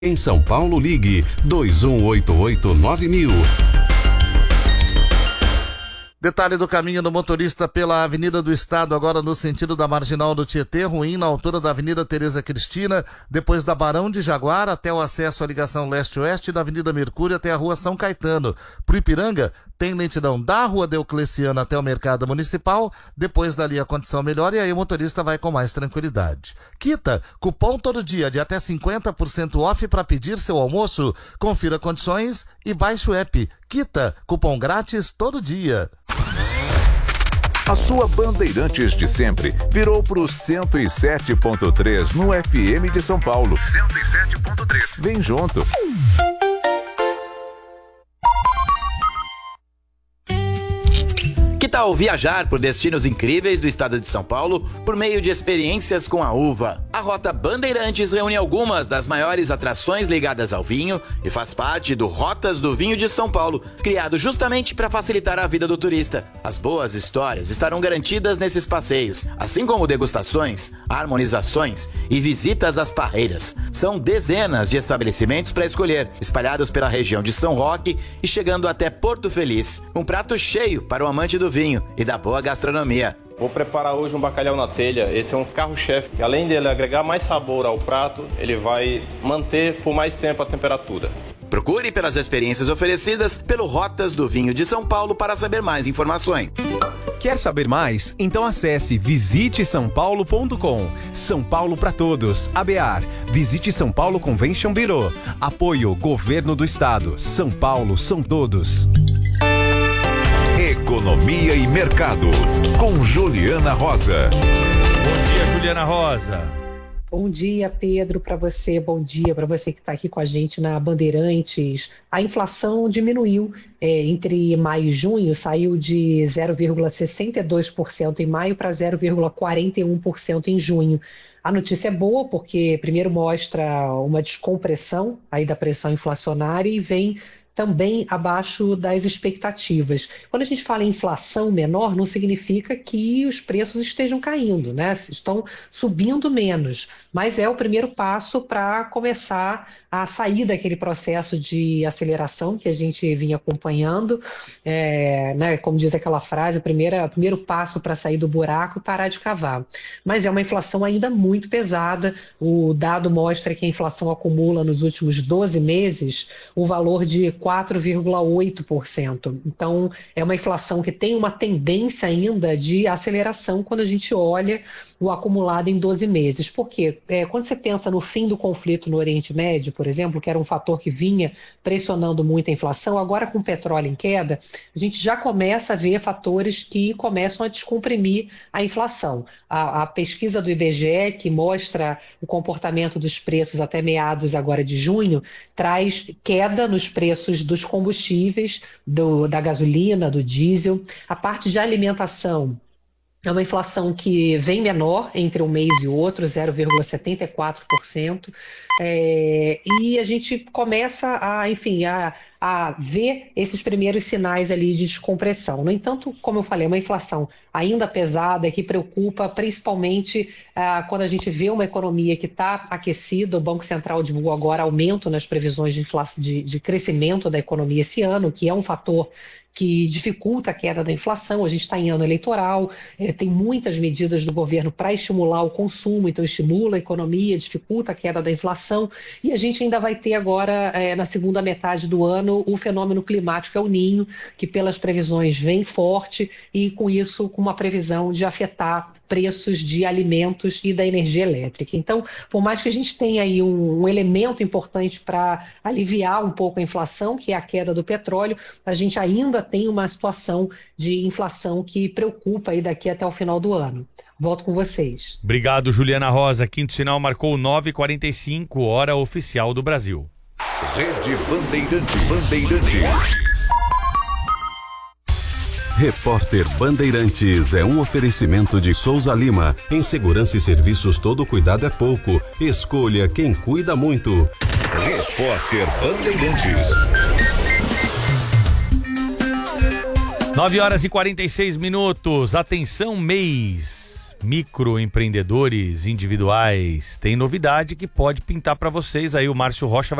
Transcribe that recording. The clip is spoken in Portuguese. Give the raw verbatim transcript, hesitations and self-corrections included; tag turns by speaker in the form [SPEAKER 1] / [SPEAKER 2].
[SPEAKER 1] Em São Paulo, ligue dois um oito oito nove mil.
[SPEAKER 2] Detalhe do caminho do motorista pela Avenida do Estado, agora no sentido da Marginal do Tietê, ruim na altura da Avenida Tereza Cristina, depois da Barão de Jaguar até o acesso à ligação leste-oeste da Avenida Mercúrio até a Rua São Caetano. Pro Ipiranga, tem lentidão da Rua Diocleciano até o Mercado Municipal, depois dali a condição melhora e aí o motorista vai com mais tranquilidade. Quita, cupom todo dia de até cinquenta por cento off para pedir seu almoço. Confira condições e baixe o app. Quita, cupom grátis todo dia.
[SPEAKER 3] A sua Bandeirantes de sempre virou pro cento e sete ponto três no F M de São Paulo. cento e sete ponto três. Vem junto.
[SPEAKER 4] Que tal viajar por destinos incríveis do estado de São Paulo por meio de experiências com a uva? A Rota Bandeirantes reúne algumas das maiores atrações ligadas ao vinho e faz parte do Rotas do Vinho de São Paulo, criado justamente para facilitar a vida do turista. As boas histórias estarão garantidas nesses passeios, assim como degustações, harmonizações e visitas às parreiras. São dezenas de estabelecimentos para escolher, espalhados pela região de São Roque e chegando até Porto Feliz. Um prato cheio para o amante do vinho e da boa gastronomia.
[SPEAKER 5] Vou preparar hoje um bacalhau na telha. Esse é um carro-chefe que, além dele agregar mais sabor ao prato, ele vai manter por mais tempo a temperatura.
[SPEAKER 4] Procure pelas experiências oferecidas pelo Rotas do Vinho de São Paulo para saber mais informações.
[SPEAKER 6] Quer saber mais? Então acesse visite são paulo ponto com. São Paulo para todos. A B A R. Visite São Paulo Convention Bureau. Apoio Governo do Estado. São Paulo são todos.
[SPEAKER 3] Economia e Mercado, com Juliana Rosa.
[SPEAKER 7] Bom dia, Juliana Rosa.
[SPEAKER 8] Bom dia, Pedro, para você. Bom dia para você que está aqui com a gente na Bandeirantes. A inflação diminuiu é, entre maio e junho, saiu de zero vírgula sessenta e dois por cento em maio para zero vírgula quarenta e um por cento em junho. A notícia é boa porque, primeiro, mostra uma descompressão aí da pressão inflacionária e vem também abaixo das expectativas. Quando a gente fala em inflação menor, não significa que os preços estejam caindo, né? Estão subindo menos, mas é o primeiro passo para começar a sair daquele processo de aceleração que a gente vinha acompanhando, é, né? Como diz aquela frase, o primeiro, primeiro passo para sair do buraco e parar de cavar. Mas é uma inflação ainda muito pesada. O dado mostra que a inflação acumula nos últimos doze meses o valor de quatro vírgula oito por cento. Então, é uma inflação que tem uma tendência ainda de aceleração quando a gente olha o acumulado em doze meses. Por quê? É, quando você pensa no fim do conflito no Oriente Médio, por exemplo, que era um fator que vinha pressionando muito a inflação, agora com o petróleo em queda, a gente já começa a ver fatores que começam a descomprimir a inflação. A, a pesquisa do I B G E, que mostra o comportamento dos preços até meados agora de junho, traz queda nos preços dos combustíveis, do, da gasolina, do diesel. A parte de alimentação é uma inflação que vem menor entre um mês e outro, zero vírgula setenta e quatro por cento. É, e a gente começa a, enfim, a, a ver esses primeiros sinais ali de descompressão. No entanto, como eu falei, é uma inflação ainda pesada que preocupa principalmente ah, quando a gente vê uma economia que está aquecida. O Banco Central divulgou agora aumento nas previsões de, inflação, de, de crescimento da economia esse ano, que é um fator que dificulta a queda da inflação. A gente está em ano eleitoral, é, tem muitas medidas do governo para estimular o consumo, então estimula a economia, dificulta a queda da inflação, e a gente ainda vai ter agora, é, na segunda metade do ano, o fenômeno climático El Niño, que pelas previsões vem forte e com isso com uma previsão de afetar preços de alimentos e da energia elétrica. Então, por mais que a gente tenha aí um, um elemento importante para aliviar um pouco a inflação, que é a queda do petróleo, a gente ainda tem uma situação de inflação que preocupa aí daqui até o final do ano. Volto com vocês.
[SPEAKER 7] Obrigado, Juliana Rosa. Quinto sinal marcou nove e quarenta e cinco, hora oficial do Brasil.
[SPEAKER 3] Rede Bandeirantes. Bandeirantes.
[SPEAKER 1] Repórter Bandeirantes é um oferecimento de Souza Lima. Em segurança e serviços, todo cuidado é pouco. Escolha quem cuida muito.
[SPEAKER 3] Repórter Bandeirantes.
[SPEAKER 7] nove horas e quarenta e seis minutos. Atenção, mês. microempreendedores individuais. Tem novidade que pode pintar para vocês aí. O Márcio Rocha vai